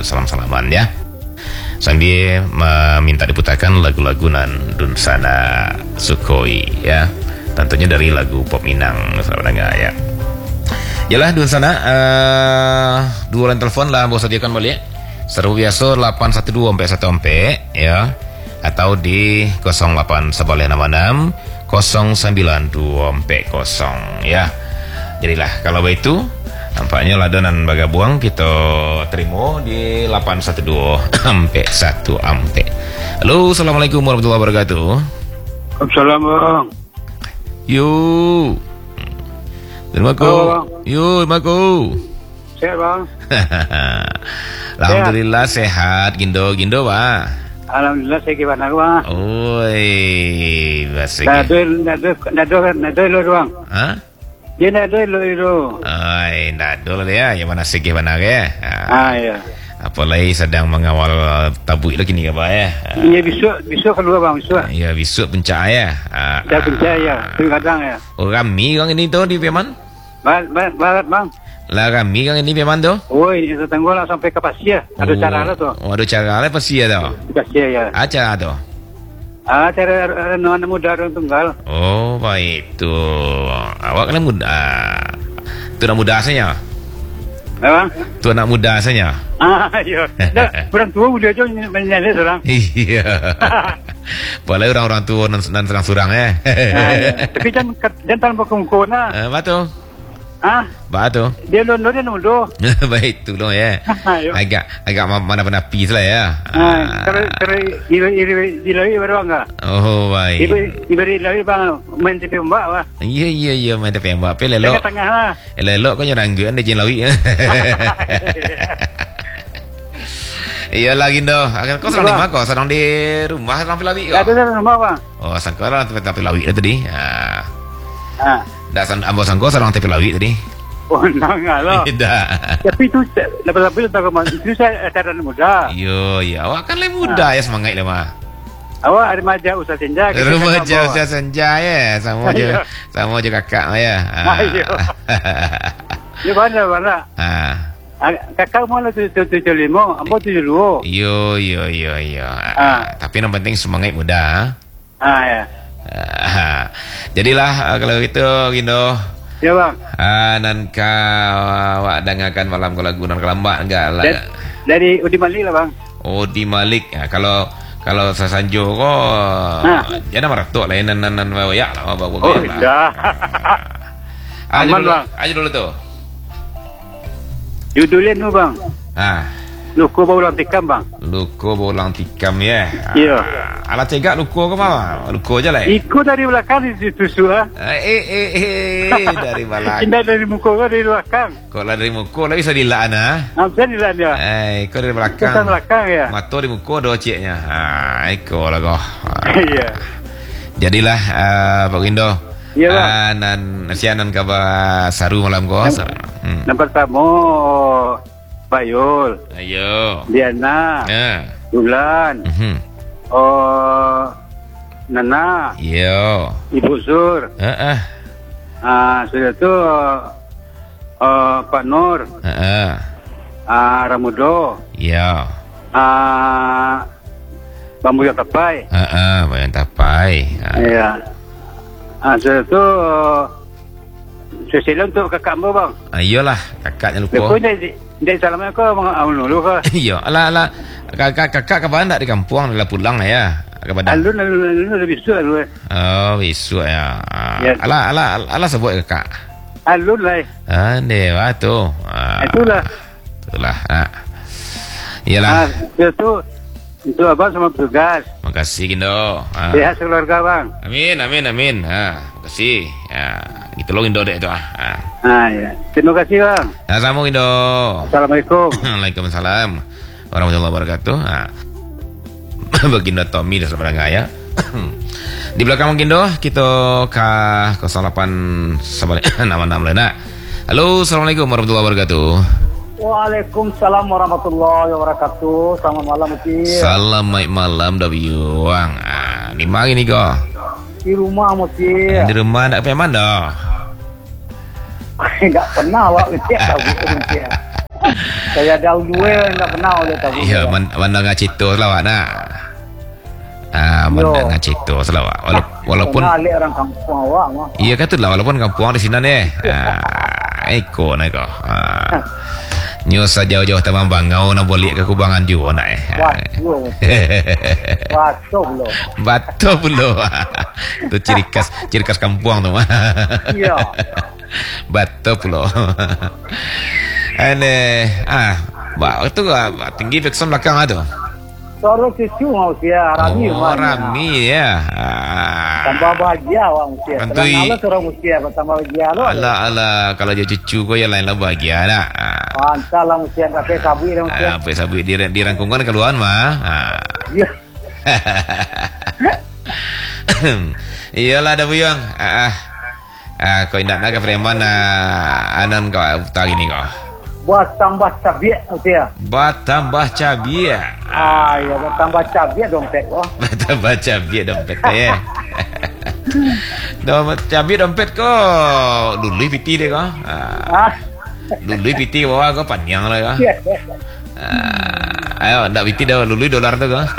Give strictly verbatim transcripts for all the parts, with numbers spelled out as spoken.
salam-salaman ya. Sambil meminta diputarkan lagu-lagu nan Dunsana Sukoi ya. Tentunya dari lagu pop Minang saudara ya. Yalah Dunsana uh, dua orang telepon lah mau sediakan balik. Seru biasa lapan satu dua sampai satu sampai ya. Atau di nol delapan satu enam enam nol sembilan dua empat nol ya. Jadilah kalau begitu nampaknya ladanan bagabuang kita terima di lapan satu dua sampai satu ampe. Halo, assalamualaikum warahmatullahi wabarakatuh. Assalamualaikum. Yo. Terima kasih. Yo, terima kasih. Sehat bang. Alhamdulillah sehat. Gindo, gindo bang. Alhamdulillah saya gimana bang? Oi, bahasa. Nadul, nadul, nadul, nadul bang. Hah? Dia nadul itu. Ay, nadul dia. Yang mana segi mana ya? Ah ya. Apalagi sedang mengawal tabuk itu kini apa ya? Iya besok, besok keluar bang besok. Ya besok pencak ya. Dah pencak ya, kadang ya. Oh rami kan ini tu di Peman? Barat, barat, barat bang. Lah rami kan ini Peman tu? Oh ini tetangga lah sampai ke Pasia. Ada cara lah tu. Oh ada cara lah Pasia tu? Pasia ya. Acara tu? Ah cara anak muda orang tunggal. Oh baik tu. Awak kena muda. Tu nak muda asanya? Apa? Tu anak muda asanya? Ah iya. Dah orang tua muda je menyanyi orang. Iya. Boleh orang-orang tua nan serang surang eh. Tapi jangan jangan berkongkong nah. Eh batu. Ah? Batu. Dia london dia nudo. Baik tu loh ya. Agak agak mana mana pi lah ya. Ah, kalau kalau iri iri iri baru enggak? Oh baik. Iri iri iri bang main T V mbak wah. Iya iya iya main T V mbak. Pe lelok. Tengah lah. Lelok kau nyerang gue anda jen lawi. Iya lagi doh. Kau sedang di mana kau? Sedang di rumah sedang lawi kau? Ada di rumah bang. Oh sangka lah tapi lawi tadi. Ah. Ah. Dah san ambo sangko sedang tapi lawi tadi. Oh enggak lah. Tidak. Tapi itu lepas-lepas itu tak itu saya cara muda. Yo ya awak kan lebih muda ya semangat le mah. Awak remaja usaha senja. Remaja usaha senja ya. Sama aja sama aja kakak ya. Ayo. Ya mana mana. Ah. Kakak mana tu tu tujuh lima, ambo tujuh dua. Yo yo yo yo. Tapi yang penting semangat muda. Ah ya. Uh, jadilah uh, kalau gitu Gindo. Ya bang. Ah uh, nan kau awak dengarkan malam kalau lagu nan kelambak enggak lah. Dan, dari Udi Malik lah bang. Udi Malik. Ya, kalau kalau sasanjo ko nah. Jangan marah tu lah nan nan nan ya lah bawa oh, lah. Dah. Aman bang. Aja dulu tu. Judulnya tu bang. Ah. Luko baulang tikam bang. Luko baulang tikam ya. Iya. Alat cegak luko ke mana? Luko aja lah. Ikut dari belakang ditusuk ah. Eh eh eh dari belakang. Tidak dari muka kau dari belakang. Kau lah dari muka lah bisa dilaan ah. Bisa dilaan ya. Eh kau dari belakang. Dari belakang ya. Mata di muka dua ciknya. Ah kau lah kau. Iya. Jadilah Pak Gindo. Iya bang. Nan sianan kabar saru malam kau. Yang pertama Bayul. Ayo. Diana. Ya. Bulan. Mhm. Oh Nana. Yo. Ibu Sur. Heeh. Ah sudah tu uh, Pak Nur. Heeh. Ah Ramudo. Yo. Ah Bambu yang tapai. Heeh, bayang tapai. Iya. Ah sudah tu Sesilah untuk kakak mbak bang. Ayolah, kakaknya lupa. Lepas ni dia salamnya kau mengaul dulu kau. Iya, ala ala kakak kakak kapan nak di kampung dah pulang lah ya. Kepada. Alun alun alun lebih suat lu. Oh, besok ya. Ya. Ala ala ala sebut kakak. Alun lah. Ah, dewa tu. Ah, itulah. Itulah. Ah. Iyalah. Ah, itu itu abang sama tugas. Makasih Gindo. Ah. Sehat keluarga bang. Amin amin amin. Ah, makasih. Ya, gitu loh Gindo dek tu ah. Ah ya. Terima kasih bang. Assalamualaikum Gindo. Assalamualaikum. Waalaikumsalam warahmatullahi wabarakatuh. Ah. Baginda Tommy dah seberang ya. Di belakang Gindo kita ke nol delapan sebalik nama nama lena. Halo, assalamualaikum warahmatullahi wabarakatuh. Waalaikumsalam warahmatullahi wabarakatuh. Selamat malam Uci. Selamat malam Dabiuang. Ah, di mana ni kau? Di rumah Uci. Di rumah nak pergi mana? Enggak pernah awak Uci tahu Uci. Saya dahulu eh nak kenal dia tahu. Ya, man, mana ngacito selawat nak. Ah, mana ngacito selawat. Walaupun walaupun alik orang kampung awak mah. Iya katulah walaupun kampung di sini ni. Ah, eko nak ko. Ah. Nyus jauh-jauh tamang bangau nak boleh ke kubangan juga nak eh. Waduh. Batu pula. Batu pula. Tu ciri khas ciri khas kampung tu mah. Iya. Batu pula. Ane ah, bah tu tinggi pekson belakang ada. Sorok cucu mau sia rami oh, rami ya. Ah. Tambah bahagia awak mesti. Kantui. Kalau sorok mesti tambah bahagia lo. Ala ala kalau dia cucu kau yang lain lah bahagia nak. Ah, entahlah mesti sampai sabui dah mesti. Ah, sampai sabui di di rangkungan keluar mah. Ah. Ya. Iyalah dah buyang. Ah. Ah, kau indak nak ke preman ah, anan kau utang ini kau. Buat tambah cabai mesti ya. Buat tambah cabai. Ah, ya buat tambah cabai dompet oh. Buat tambah cabai dompet ya. Dompet cabai dompet kau. Dulu piti deh kau. Ah. Dulu piti bawa kau panjang lah kau. Ah, ayo ndak piti dah dulu dolar tu kau.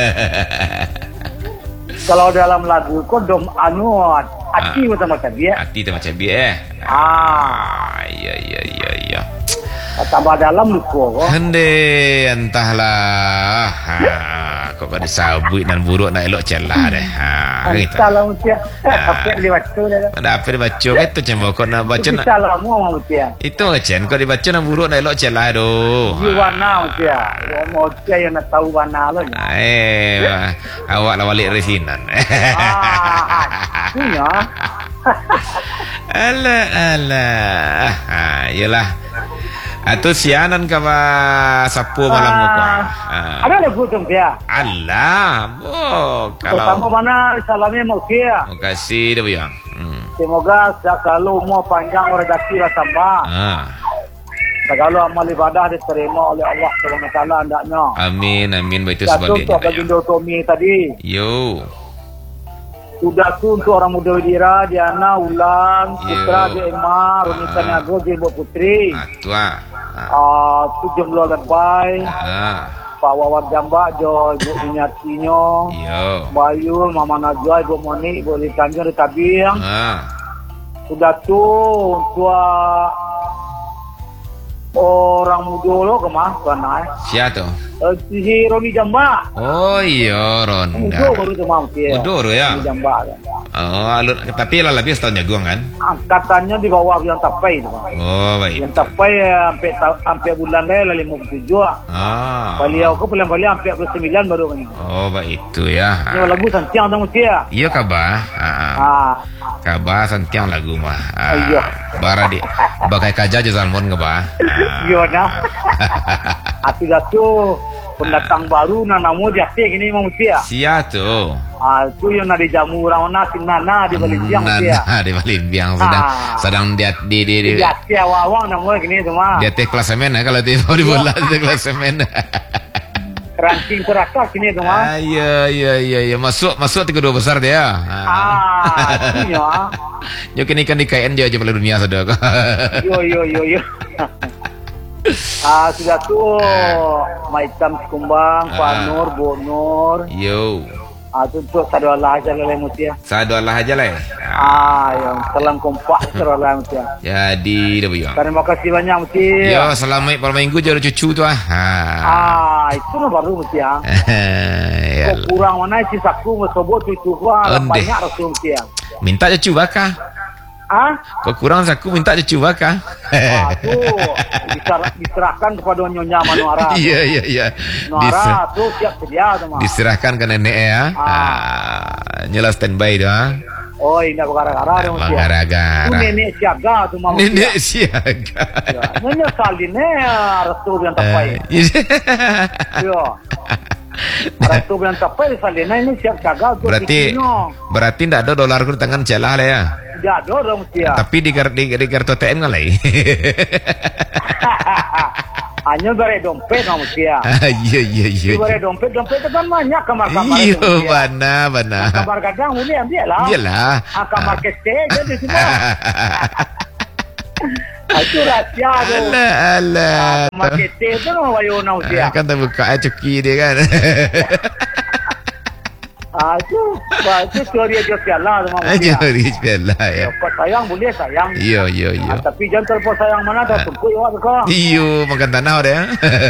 Kalau dalam lagu kau dom anu hati ah. Macam cabai. Hati tu macam cabai eh. Ah, iya iya iya iya. Tambah dalam lupa kok. Hende entahlah. Ha, kok ada sabut dan buruk nak elok celah deh. Ha, gitu. Salam mesti. Apa lewat tu dah. Ada apa dibaca itu cuma kau nak baca nak. Salam mau mesti. Itu aja kau dibaca nak buruk nak elok celah doh. Di warna mesti. Mau dia yang nak tahu warna lo. Eh, awak lah balik resinan. Ah, punya. Alah alah. Ha, yalah. Atau sianan ke sapu malam muka. Ah. Ada lagu tu dia. Allah, oh kalau. Pertama mana salamnya mau dia. Terima kasih dah buyang. Hmm. Semoga kalau umur panjang rezeki lah tambah. Ah. Segala amal ibadah diterima oleh Allah Subhanahu Wa Taala hendaknya. Amin amin baik itu sebaliknya. Untuk baginda Tommy tadi. Yo. Sudah tu untuk orang muda Widira, Diana, Ulan, Putra, Dia Emma, Ronita Niago, Jembo Putri. Tua. Ah, tu jumlah lebay. Ah. Pak Wawan Jambak, Jo, Ibu Inyatinya. Yo. Bayu, Mama Najwa, Ibu Moni, Ibu Litanjung, Ibu Tabiang. Ah. Sudah tu untuk orang muda lo kemah, mana? Siapa tu? Uh, si Roni Jambak. Oh iya Ronda. Muda baru tu mam dia. Muda ya. Roni Jambak. Oh, alur, tapi lah lebih setahun jagung kan? Angkatannya di bawah yang tapai tu. Oh baik. Yang tapai sampai sampai bulan lah lima puluh tujuh. Ah. Beliau ke bulan beliau sampai dua puluh sembilan baru kan. Oh baik itu ya. Ini lagu santiang tu mesti ya. Iya kabar. Ah. Ah. Kabar santiang lagu mah. Ah. Iya. Bara di bagai kaja je salmon ke bah. Iya nah. Hati tu pendatang baru na namu dia gini mau mesti ya. Sia tu. Ah tu yang ada jamu orang mana sinana di Balimbiang mesti ya. Nah, di Balimbiang sedang Ah. sedang dia di di di. Dia sia wawang namu gini semua. Dia teh klasemen ya kalau di di bola di klasemen. Ranking terakhir sini semua. Ah iya iya iya iya masuk masuk tiga dua besar dia. Ah, iya. Yo kini kan di K N aja pada dunia sudah. Yo yo yo yo. Ah sudah tu Maitam Kumbang, Pak Nur, Bu Nur. Yo. Ah tu tu sadu Allah aja lah mesti ya. Sadu Allah aja lah. Ah yang salam kompak sadu Allah mesti ya. Jadi dah buyang. Terima kasih banyak mesti. Yo selamat pada minggu jadi cucu tu ah. Ah itu lah baru mesti ya. Ya. Kok kurang mana si saku mesobot itu gua banyak rasul mesti ya. Minta cucu bakah. Ah? Kau kurang aku minta cucu bakah. Ah, tu diserah, diserahkan kepada Nyonya Manuara. Iya iya iya. Manuara tu siap sedia tu mah. Diserahkan ke nenek ya. Ah. Ah. Nyala standby tu ah. Oh, ini gara-gara tu mesti. Gara-gara. Tu nenek siaga tu mah. Nenek siaga. Ya, nenek kali ni restu yang tapai. Yo. Restu yang tapai kali ni ini siap jaga tu. Berarti berarti ndak ada dolar ku di tangan celah lah ya. Ya, ada mesti ya. Tapi di di di kartu A T M ngalai. Hanya bare dompet kamu mesti ya. Iya iya iya. Bare dompet dompet kan banyak kamar-kamar. Iya mana mana. Kamar gadang boleh ambil lah. Iyalah. Ah, kamar keste jadi semua. Itu rahasia tu. Alah, alah. Marketing tu no bayo na usia. Kan tak buka cuki dia kan. Ah tu, itu teori aja piala tu mama. Teori piala ya. Apa sayang boleh sayang. Iya, iya, iya. Tapi jangan terlalu sayang mana dah tu kuat kau. Iyo, makan tanah dia.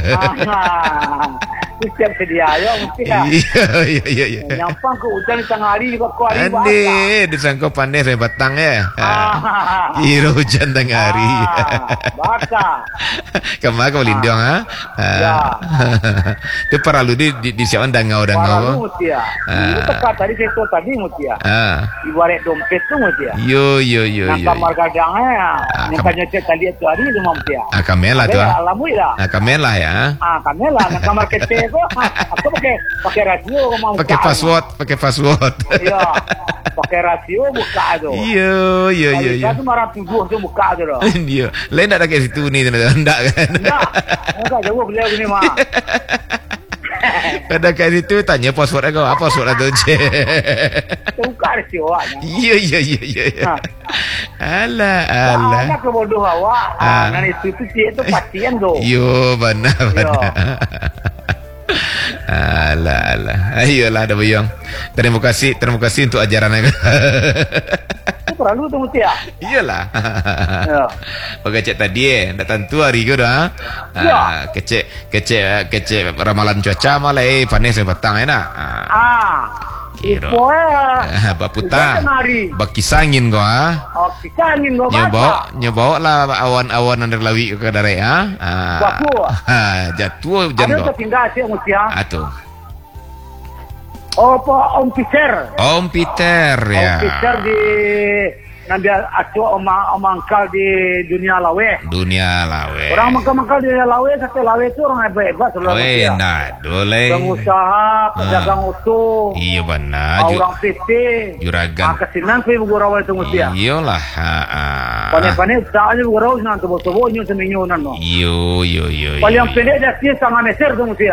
Setiap sedia ya mesti kan. Iya, iya, iya, iya. Nyampang ke hujan di tengah hari juga kau hari bahasa. Ande, disangka pandai saya batang ya. Kira hujan tengah hari. Bahasa. Kemana kau lindung ha? Ya. Itu paralu di di, di siapa dangau-dangau. Paralu mesti ya. Itu tepat tadi saya tahu tadi mesti ya. Ibarat dompet tu mesti ya. Yo yo yo yo. Nak kamar gadangnya. Nak nyecek tadi itu hari itu mesti ya. Ah kamera tu. Alhamdulillah. Ah kamera ya. Ah kamera nak kamar kecil. Aku pakai pakai radio mau pakai password, pakai password. Iya. Pakai radio buka tu. Iya, iya, iya, iya. Itu marah tujuh tu buka tu loh. Iya. Lain nak dekat situ ni enggak kan. Enggak. Enggak jauh beliau gini mah. Kada kat situ tanya password kau, apa password tu je. Buka radionya. Iya, iya, iya, iya. Alah, alah. Anak kebodoh awak. Ah, nan itu tu itu pasien tu. Yo, benar, benar. Alah, alah. Ayolah ada buyong. Terima kasih, terima kasih untuk ajaran aku. Itu perlu tu mesti ya. Iyalah. Ya. Pakai cek tadi eh, ndak tentu hari ke dah. Ah, kecek, kecek, kecek ramalan cuaca malah eh panas petang eh nak. Ah. Kira. Ah, baputa. Bakisangin kau ah. Oh, kisangin kau. Nyoba, nyoba lah awan-awan under lawi ke darai ah. Ah. Ha, jatuh jangan. Ada tinggal sih mesti ah. Atuh. Oh, Om Peter. Om Peter ya. Om Peter di nanti acu omang omangkal di dunia lawe. Dunia lawe. Orang mangkal-mangkal di lawe, satu lawe itu orang hebat-hebat selalu. Oh, enak, boleh. Pengusaha, pedagang utuh. Iya benar. Orang P T. Juragan. Kesinan sih bugurau itu mesti ya. Iyalah. Panen-panen saatnya bugurau nanti bosobo nyu seminyu nano. Iyo, iyo, iyo. Paling pendek dia sih sangat meser tu mesti ya.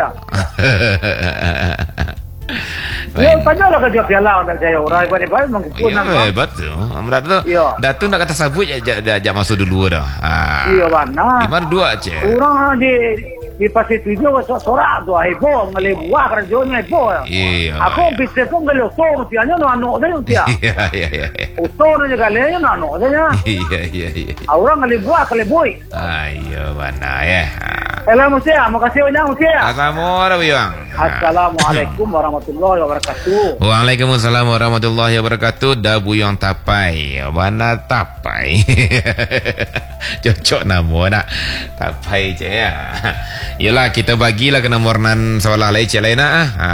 Ya, tanyalah ke dia piala nak saya orang hebat-hebat mengkupun nama. Hebat tu. Amrat tu. Datu nak kata sabut aja aja masuk dulu dah. Iya mana? Di mana dua aja. Orang di di pasir tujuh sorak tu heboh ngalih buah kerjanya heboh. Iya. Aku bisa pun ngalih usor mestianya no anak dia mestinya. Iya iya iya. Usor dia ngalihnya no anak dia. Iya iya iya. Orang ngalih buah ngalih boy. Ayo mana ya. Hello Musia, makasih banyak Musia. Assalamualaikum. Assalamualaikum warahmatullahi wabarakatuh. Waalaikumsalam warahmatullahi wabarakatuh. Dah buyang tapai. Mana tapai? Cocok nama nak. Tapai je ya. Yalah kita bagilah ke nombor nan seolah lain cik lain ah. Ha.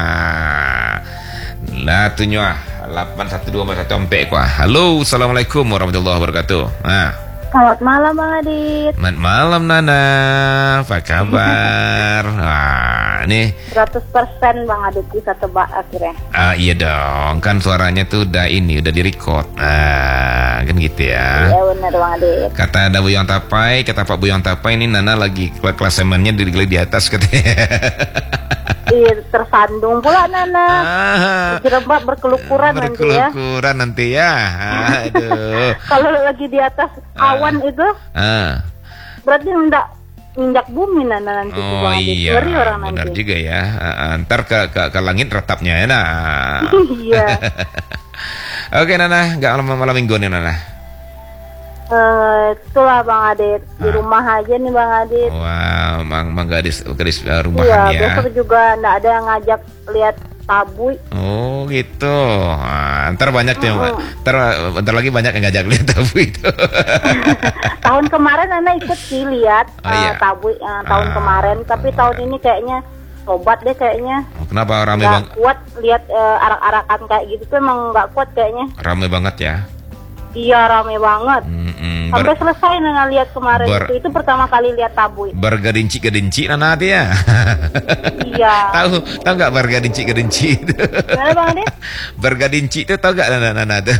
Lah tunjuk ah. lapan satu dua empat satu empat kuah. Halo, Assalamualaikum warahmatullahi wabarakatuh. Ha. Selamat malam Bang Adit. Selamat malam Nana. Apa kabar? Wah, nih seratus persen Bang Adit bisa tebak akhirnya. Ah iya dong, kan suaranya tuh udah ini, udah direcord. Ah, kan gitu ya. Iya benar Bang Adit. Kata ada Buyang Tapai, kata Pak Buyang Tapai ini Nana lagi klasemennya di di atas katanya. Iya, tersandung pula Nana. Ah, Jerembak berkelukuran nanti ya. Berkelukuran nanti ya. Aduh. Kalau lagi di atas awan ah. itu, ah. berarti hendak injak bumi Nana nanti. Oh iya, orang benar nanti. Juga ya. Uh, ntar ke, ke ke langit retapnya ya nah. Iya. Oke Nana, nggak malam malam minggu nih Nana. Uh, itulah Bang Adit di ah. rumah aja nih Bang Adit. Wow, mang mang gadis gadis uh, rumahan iya, ya. Iya, besok juga nggak ada yang ngajak lihat tabui. Oh gitu. Nah, ntar banyak tuh, uh-huh. ntar ntar lagi banyak yang ngajak lihat tabui itu. Tahun kemarin Nana ikut sih lihat oh, iya. uh, tabui uh, tahun ah. kemarin, tapi oh, tahun ini kayaknya sobat deh kayaknya. Oh, kenapa rame banget? Bang? Kuat lihat uh, arak-arakan kayak gitu tuh emang nggak kuat kayaknya. Rame banget ya. Iya rame banget. Mm-mm, sampai ber- selesai Nana lihat kemarin ber- itu itu pertama kali lihat tabui. Bergedinci-gedinci Nana dia. Iya. Tahu tahu nggak bergadinci-gedinci itu? Gimana Bang Adit? Bergadinci itu tahu nggak Nana Nana tuh?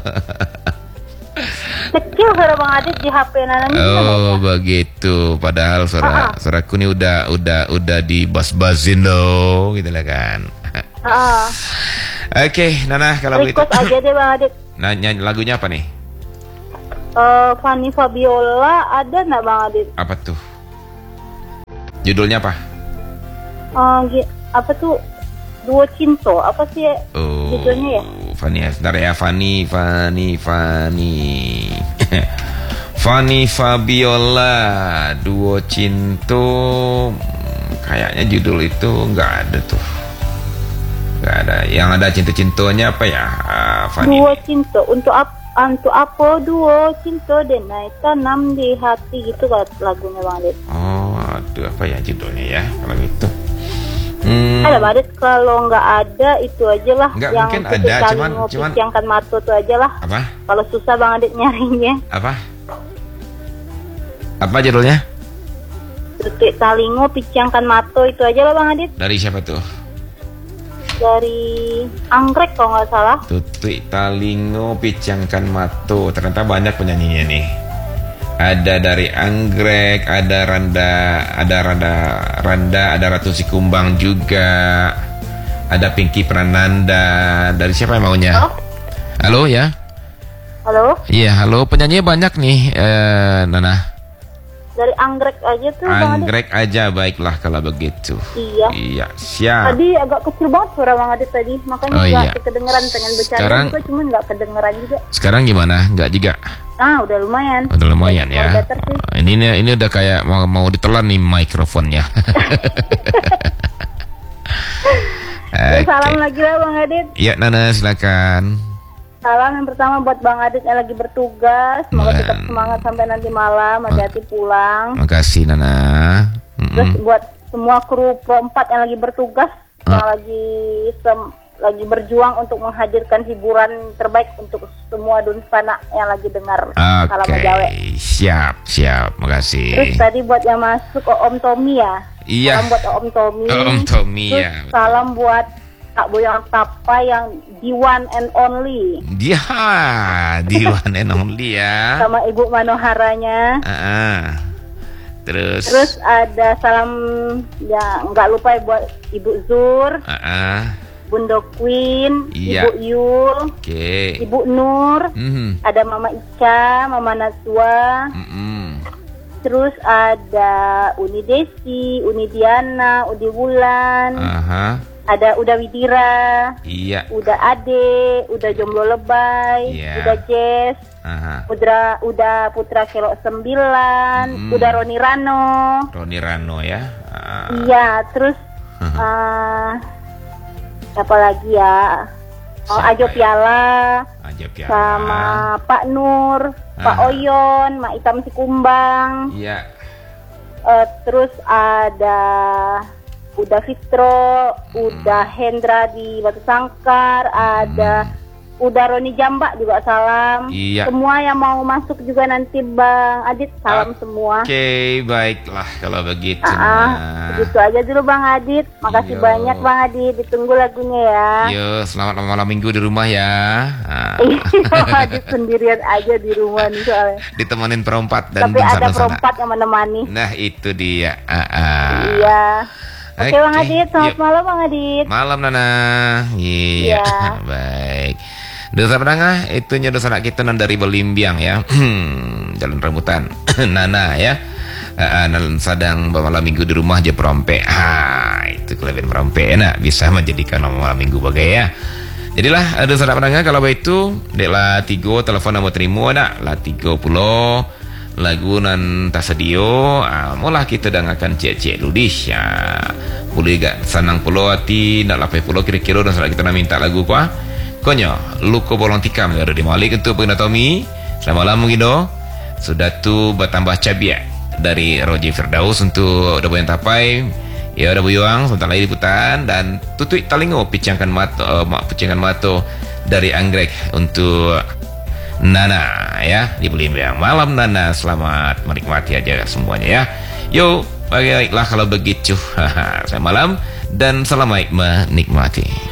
Kecil suara Bang Adit di H P Nana. Oh begitu. Padahal suara uh-huh. suaraku ini udah udah udah dibas-basin loh, gitu lah kan. Uh-huh. Oke, okay, Nana kalau request begitu. aja deh Bang Adit. Nah, nyanyi lagunya apa nih? Uh, Fanny Fabiola ada nggak Bang Adit? Apa tuh? Judulnya apa? Uh, apa tuh? Duo Cinto. Apa sih oh, judulnya ya? Fanny, sebentar ya. Fanny, Fanny, Fanny. Fanny Fabiola, Duo Cinto. Kayaknya judul itu nggak ada tuh. Nggak ada. Yang ada cinta-cintonya apa ya? Uh, Fanny. Duo Cinto. Untuk apa? Untuk apa duo cinta denai tanam di hati gitu kan lagunya Bang Adit. Oh, aduh apa ya judulnya ya kalau gitu. Hmm. Ada Bang Adit, kalau nggak ada itu aja lah. Nggak, yang mungkin ada, cuman cuman yang kan mato itu aja lah. Apa? Kalau susah Bang Adit nyarinya. Apa? Apa judulnya? Tutik talingo piciangkan mato itu aja lah Bang Adit. Dari siapa tuh? Dari Anggrek kalau nggak salah. Tutik talingo piciangkan mato. Ternyata banyak penyanyinya nih. Ada dari Anggrek, ada Randa, ada Randa, Randa, ada Ratu Sikumbang juga. Ada Pinky Prananda. Dari siapa yang maunya? Halo? Halo ya? Halo? Iya, halo. Penyanyi banyak nih, eh, Nana. Dari Anggrek aja tuh Bang Adit. Anggrek aja, baiklah kalau begitu. Iya. Iya, siap. Tadi agak kecil banget suara Bang Adit tadi, makanya Oh, nggak iya. kedengeran, pengen bercanda Sekarang- juga, cuman nggak kedengeran juga. Sekarang gimana? Enggak juga? Ah, udah lumayan. Udah lumayan ya. Udah better sih. Ini ini udah kayak mau mau ditelan nih mikrofonnya. Terus Oke. salam lagi lah Bang Adit. Iya, Nana silakan. Salam yang pertama buat Bang Adit yang lagi bertugas. Semoga Man. tetap semangat sampai nanti malam, hati-hati pulang. Makasih Nana. Terus Mm-mm. buat semua kru Pro empat yang lagi bertugas, yang Ah. lagi sem- lagi berjuang untuk menghadirkan hiburan terbaik untuk semua Dunsana yang lagi dengar. Salam Oke, Jawa. siap, siap. Terus Makasih. tadi buat yang masuk Om Tommy ya. Iya. Salam buat Om Tommy. Om Tommy, Terus ya. salam buat Kak Boyang Tapa yang the one and only. Dia di one and only ya. Sama Ibu Manoharanya. Ah, terus. Terus ada salam ya nggak lupa ya buat Ibu Zur, Ah, ah. Bunda Queen, Iya. Ibu Yul, Oke. Ibu Nur, Mhm. ada Mama Ica, Mama Naswa, Mm-mm. terus ada Uni Desi, Uni Diana, Udi Wulan, Aha. ada Uda Widira, Iya. Uda Ade, Uda Jomblo Lebay, Iya. Uda Jess, Aha. Uda Uda Putra Kelok Sembilan, Hmm. Uda Roni Rano. Roni Rano ya. Ah. Iya, terus uh, apa lagi ya? Oh, Siapa Ajo ya? Piala Aja Piala. sama Pak Nur, Pak Ah. Oyon, Mak Itam Sikumbang. Iya. Eh, terus ada Uda Fitro, Uda Hendra di Batu Sangkar, ada Uda Roni Jambak juga salam. Iya. Semua yang mau masuk juga nanti Bang Adit salam semua. Oke, baiklah kalau begitu. Ah, ah, Nah. begitu aja dulu Bang Adit. Makasih Yo. banyak Bang Adit. Ditunggu lagunya ya. Yo, selamat malam minggu di rumah ya. Ah. Iya, Adit sendirian aja di rumah nih soalnya. Ditemenin perempat dan Tapi ada Dunsana. perempat yang menemani. Nah, itu dia. Ah, ah. Iya. Oke Bang Oke, Adit, selamat yuk. malam Bang Adit. Malam Nana. Iya. Iya. Baik. Dosa penangah itunya dosa anak kita nan dari Belimbiang ya. Jalan Rambutan. Nana ya. Uh, nan sadang malam minggu di rumah aja perompe. Ah, itu kelebihan perompe enak bisa menjadikan malam minggu bagai ya. Jadilah ada dosa penangah kalau begitu dek lah tigo telepon nama terima nak lah tiga puluh lagu nan tasadio ah, mulah kita dengarkan cek-cek ludis ya. Boleh gak sanang pulau hati nak lapai pulau kira-kira dan salah kita nak minta lagu kuah. Konyo luko bolong tikam ada di malik untuk pengguna Tommy. Selamat malam mungkin do. Sudah tu bertambah cabiak dari Roji Firdaus untuk udah yang tapai. Ya udah buyuang sebentar lagi liputan dan tutui talingo picangkan mato uh, picangkan mato dari Anggrek untuk Nana ya di Belimbiang. Malam Nana, selamat menikmati aja semuanya ya. Yo, baiklah kalau begitu. Selamat malam dan selamat menikmati.